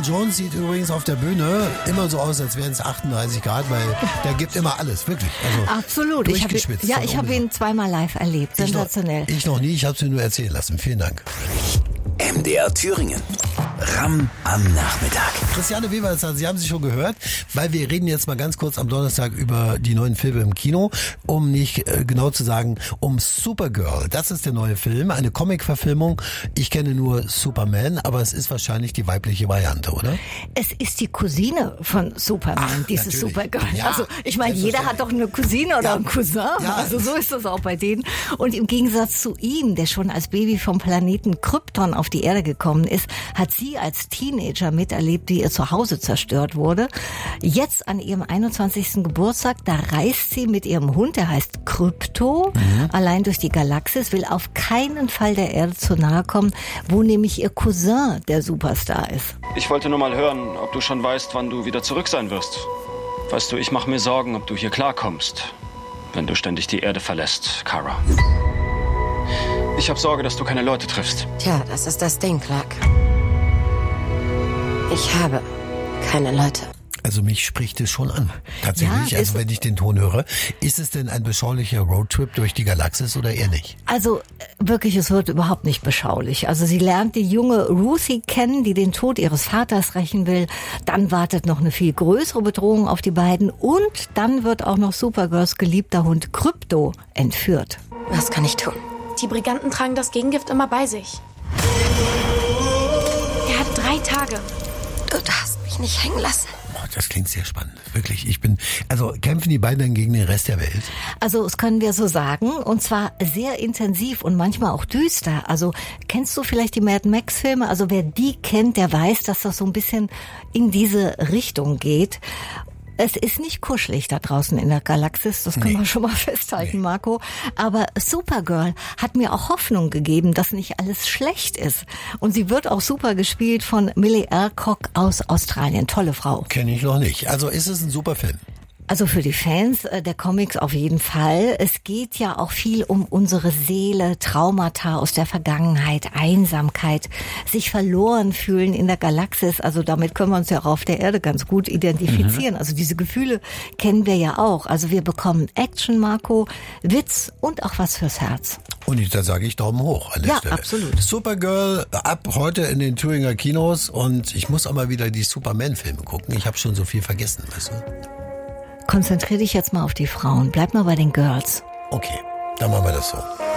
Tom Jones sieht übrigens auf der Bühne immer so aus, als wären es 38 Grad, weil der gibt immer alles, wirklich. Also absolut. Durchgeschwitzt. Ich habe ihn zweimal live erlebt. Sensationell. Ich noch nie, ich habe es mir nur erzählen lassen. Vielen Dank. MDR Thüringen. Ram am Nachmittag. Christiane Weber, Sie haben sie schon gehört, weil wir reden jetzt mal ganz kurz am Donnerstag über die neuen Filme im Kino, um nicht genau zu sagen, um Supergirl. Das ist der neue Film, eine Comic-Verfilmung. Ich kenne nur Superman, aber es ist wahrscheinlich die weibliche Variante, oder? Es ist die Cousine von Superman, dieses natürlich. Supergirl. Ja, also ich meine, jeder hat doch eine Cousine oder einen Cousin. Ja. Also so ist das auch bei denen. Und im Gegensatz zu ihm, der schon als Baby vom Planeten Krypton auf die Erde gekommen ist, hat sie als Teenager miterlebt, wie ihr Zuhause zerstört wurde. Jetzt an ihrem 21. Geburtstag, da reist sie mit ihrem Hund, der heißt Krypto, allein durch die Galaxis, will auf keinen Fall der Erde zu nahe kommen, wo nämlich ihr Cousin der Superstar ist. Ich wollte nur mal hören, ob du schon weißt, wann du wieder zurück sein wirst. Weißt du, ich mache mir Sorgen, ob du hier klarkommst, wenn du ständig die Erde verlässt, Kara. Ich habe Sorge, dass du keine Leute triffst. Tja, das ist das Ding, Clark. Ich habe keine Leute. Also mich spricht es schon an. Tatsächlich, Ja, also wenn ich den Ton höre. Ist es denn ein beschaulicher Roadtrip durch die Galaxis oder eher nicht? Also wirklich, es wird überhaupt nicht beschaulich. Also sie lernt die junge Ruthie kennen, die den Tod ihres Vaters rächen will. Dann wartet noch eine viel größere Bedrohung auf die beiden. Und dann wird auch noch Supergirls geliebter Hund Krypto entführt. Was kann ich tun? Die Briganten tragen das Gegengift immer bei sich. Er hat 3 Tage. Du darfst mich nicht hängen lassen. Oh, das klingt sehr spannend. Wirklich. Also kämpfen die beiden dann gegen den Rest der Welt? Also das können wir so sagen. Und zwar sehr intensiv und manchmal auch düster. Also kennst du vielleicht die Mad Max Filme? Also wer die kennt, der weiß, dass das so ein bisschen in diese Richtung geht. Es ist nicht kuschelig da draußen in der Galaxis, das können wir schon mal festhalten, Marco. Aber Supergirl hat mir auch Hoffnung gegeben, dass nicht alles schlecht ist. Und sie wird auch super gespielt von Millie Alcock aus Australien. Tolle Frau. Kenne ich noch nicht. Also ist es ein super Film? Also für die Fans der Comics auf jeden Fall. Es geht ja auch viel um unsere Seele, Traumata aus der Vergangenheit, Einsamkeit, sich verloren fühlen in der Galaxis. Also damit können wir uns ja auch auf der Erde ganz gut identifizieren. Also diese Gefühle kennen wir ja auch. Also wir bekommen Action, Marco, Witz und auch was fürs Herz. Und da sage ich Daumen hoch an der Stelle. Ja, absolut. Supergirl ab heute in den Thüringer Kinos und ich muss auch mal wieder die Superman-Filme gucken. Ich habe schon so viel vergessen, weißt du? Konzentrier dich jetzt mal auf die Frauen. Bleib mal bei den Girls. Okay, dann machen wir das so.